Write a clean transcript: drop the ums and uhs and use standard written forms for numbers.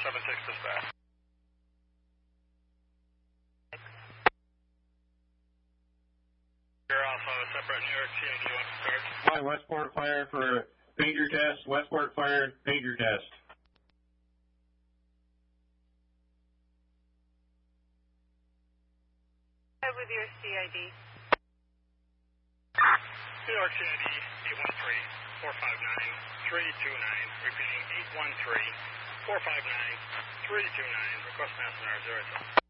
476 dispatch. You're also a separate New York CID one start. Hi, Westport Fire for pager test. Westport Fire, pager test. With your CID. New York CID 813-459-329. Repeating 813-459-329. Request Master 07.